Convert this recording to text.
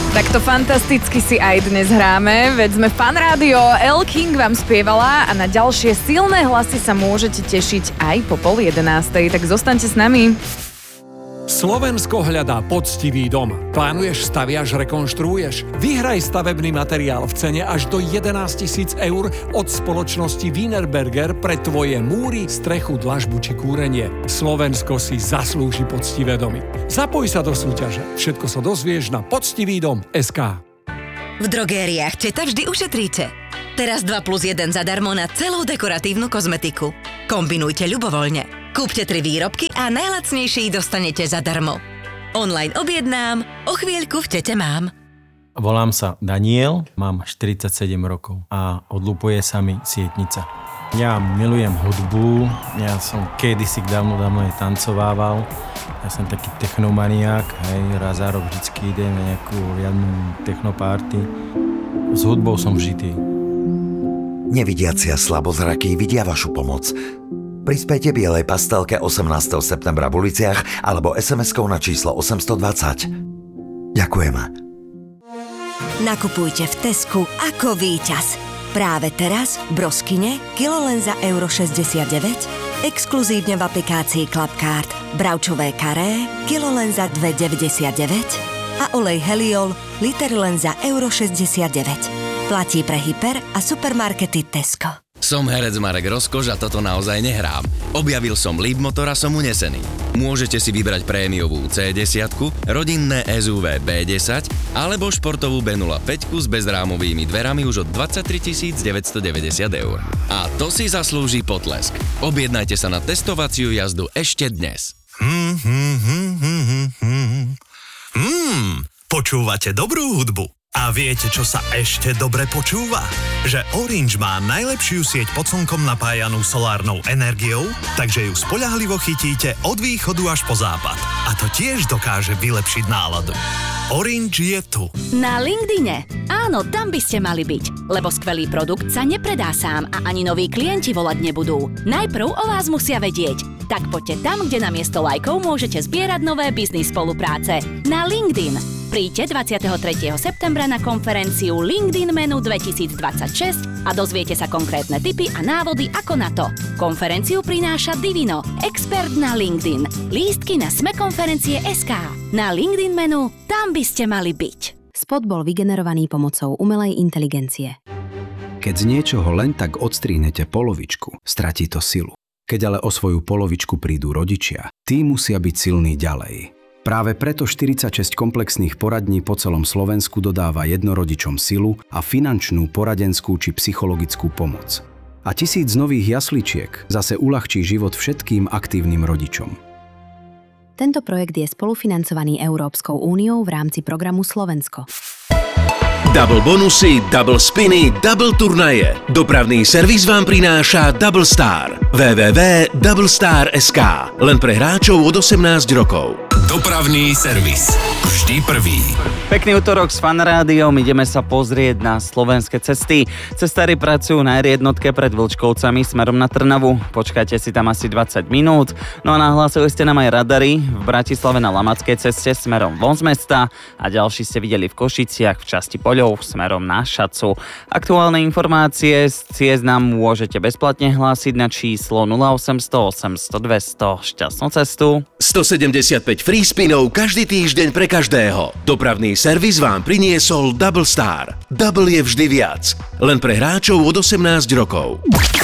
Takto fantasticky si aj dnes hráme, veď sme Fan Rádio, El King vám spievala a na ďalšie silné hlasy sa môžete tešiť aj po 10:30, tak zostaňte s nami. Slovensko hľadá poctivý dom. Plánuješ, staviaš, rekonštruuješ? Vyhraj stavebný materiál v cene až do 11 000 eur od spoločnosti Wienerberger pre tvoje múry, strechu, dlažbu či kúrenie. Slovensko si zaslúži poctivé domy. Zapoj sa do súťaže. Všetko sa dozvieš na poctivídom.sk. V drogériách Četa vždy ušetríte. Teraz 2+1 zadarmo na celú dekoratívnu kozmetiku. Kombinujte ľubovoľne. Kúpte 3 výrobky a najlacnejší dostanete zadarmo. Online objednám, o chvíľku v Tete mám. Volám sa Daniel, mám 47 rokov a odlupuje sa mi sietnica. Ja milujem hudbu, ja som kedysi dávno aj tancovával. Ja som taký technomaniak, raz za rok vždycky idem na nejakú riadnu technoparty. S hudbou som vžitý. Nevidiaci a slabozrakí vidia vašu pomoc. Prispejte bielej pastelke 18. septembra v uliciach alebo SMS-kou na číslo 820. Ďakujeme. Nakupujte v Tesku ako víťaz. Práve teraz broskine kilolenza euro 69, exkluzívne v aplikácii Clubcard, bravčové karé kilolenza 2,99 a olej Heliol liter lenza euro 69. Platí pre hyper a supermarkety Tesco. Som herec Marek Rozkoš a toto naozaj nehrám. Objavil som Leapmotor a som unesený. Môžete si vybrať prémiovú C10, rodinné SUV B10 alebo športovú B05 s bezrámovými dverami už od 23 990 eur. A to si zaslúži potlesk. Objednajte sa na testovaciu jazdu ešte dnes. Počúvate dobrú hudbu. A viete, čo sa ešte dobre počúva? Že Orange má najlepšiu sieť pod slnkom napájanú solárnou energiou, takže ju spoľahlivo chytíte od východu až po západ. A to tiež dokáže vylepšiť náladu. Orange je tu. Na LinkedIne. Áno, tam by ste mali byť, lebo skvelý produkt sa nepredá sám a ani noví klienti volať nebudú. Najprv o vás musia vedieť. Tak poďte tam, kde namiesto lajkov môžete zbierať nové biznis spolupráce. Na LinkedIn. Príďte 23. septembra na konferenciu LinkedIn Menu 2026 a dozviete sa konkrétne tipy a návody ako na to. Konferenciu prináša Divino, expert na LinkedIn. Lístky na smekonferencie.sk. Na LinkedIn Menu, tam by ste mali byť. Spot bol vygenerovaný pomocou umelej inteligencie. Keď z niečoho len tak odstrínete polovičku, stratí to silu. Keď ale o svoju polovičku prídu rodičia, tí musia byť silní ďalej. Práve preto 46 komplexných poradní po celom Slovensku dodáva jednorodičom silu a finančnú, poradenskú či psychologickú pomoc. A 1000 nových jasličiek zase uľahčí život všetkým aktívnym rodičom. Tento projekt je spolufinancovaný Európskou úniou v rámci programu Slovensko. Double bonusy, double spiny, double turnaje. Dopravný servis vám prináša Double Star. www.doublestar.sk. Len pre hráčov od 18 rokov. Dopravný servis. Vždy prvý. Pekný utorok s Fan Rádiom. Ideme sa pozrieť na slovenské cesty. Cestári pracujú na R1 pred Vlčkovcami smerom na Trnavu. Počkajte si tam asi 20 minút. No a nahlásili ste nám aj radary v Bratislave na Lamackej ceste smerom von z mesta a ďalší ste videli v Košiciach v časti Poľov smerom na Šacu. Aktuálne informácie z ciest nám môžete bezplatne hlásiť na číslo 0800 800 200. Šťastnú cestu. 175 free spinov každý týždeň pre každého. Dopravný servis vám priniesol Double Star. Double je vždy viac. Len pre hráčov od 18 rokov.